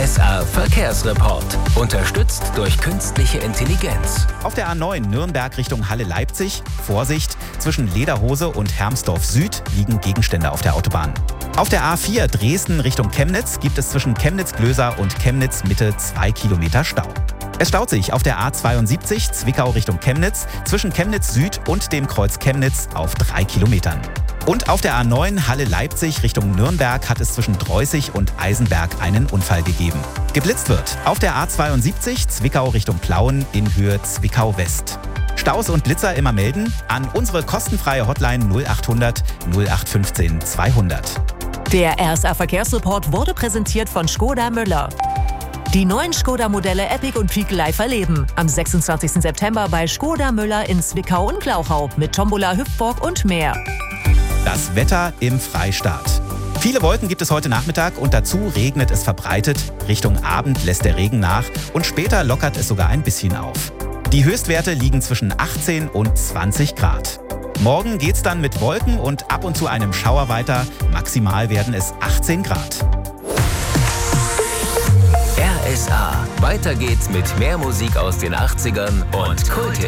RSA Verkehrsreport. Unterstützt durch künstliche Intelligenz. Auf der A9 Nürnberg Richtung Halle-Leipzig. Vorsicht, zwischen Lederhose und Hermsdorf Süd liegen Gegenstände auf der Autobahn. Auf der A4 Dresden Richtung Chemnitz gibt es zwischen Chemnitz-Glöser und Chemnitz-Mitte 2 Kilometer Stau. Es staut sich auf der A72 Zwickau Richtung Chemnitz zwischen Chemnitz Süd und dem Kreuz Chemnitz auf 3 Kilometern. Und auf der A9 Halle-Leipzig Richtung Nürnberg hat es zwischen Dreußig und Eisenberg einen Unfall gegeben. Geblitzt wird auf der A72 Zwickau Richtung Plauen in Höhe Zwickau West. Staus und Blitzer immer melden an unsere kostenfreie Hotline 0800 0815 200. Der RSA Verkehrsreport wurde präsentiert von Škoda Müller. Die neuen Škoda-Modelle Epic und Peak live erleben. Am 26. September bei Škoda Müller in Zwickau und Glauchau mit Tombola, Hüpfburg und mehr. Das Wetter im Freistaat. Viele Wolken gibt es heute Nachmittag und dazu regnet es verbreitet. Richtung Abend lässt der Regen nach und später lockert es sogar ein bisschen auf. Die Höchstwerte liegen zwischen 18 und 20 Grad. Morgen geht's dann mit Wolken und ab und zu einem Schauer weiter. Maximal werden es 18 Grad. RSA. Weiter geht's mit mehr Musik aus den 80ern und Kulthits.